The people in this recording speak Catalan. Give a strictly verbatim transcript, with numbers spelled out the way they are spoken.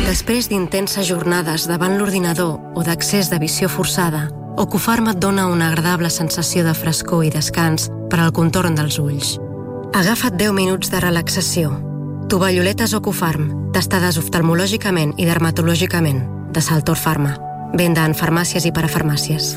Després d'intenses jornades davant l'ordinador o d'accés de visió forçada, Ocufarm et dona una agradable sensació de frescor i descans per al contorn dels ulls. Agafa't deu minuts de relaxació. Tovalloletes Ocufarm, testades oftalmològicament i dermatològicament, de Saltor Pharma. Venda en farmàcies i parafarmàcies.